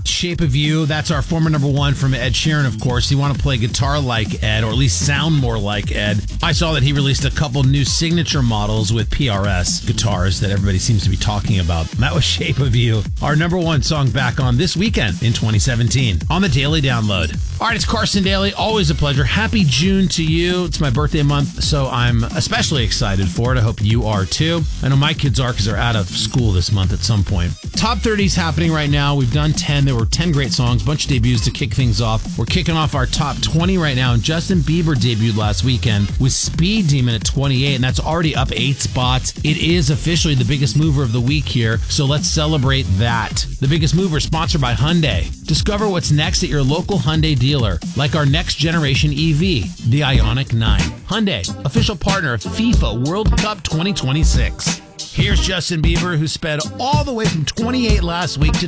Shape of You. That's our former number one from Ed Sheeran, of course. You want to play guitar like Ed, or at least sound more like Ed. I saw that he released a couple new signature models with PRS guitars that everybody seems to be talking about. That was Shape of You, our number one song back on this weekend in 2017 on the Daily Download. All right, it's Carson Daly. Always a pleasure. Happy June to you. It's my birthday month, so I'm especially excited for it. I hope you are too. I know my kids are because they're out of school this month at some point. Top 30's happening right now. We've done 10. There were 10 great songs, bunch of debuts to kick things off. We're kicking off our top 20 right now, and Justin Bieber debuted last weekend with Speed Demon at 28, and that's already up 8 spots. It is officially the biggest mover of the week here, so let's celebrate that. The Biggest Mover, sponsored by Hyundai. Discover what's next at your local Hyundai dealer, like our next generation EV, the Ioniq 9. Hyundai, official partner of FIFA World Cup 2026. Here's Justin Bieber, who sped all the way from 28 last week to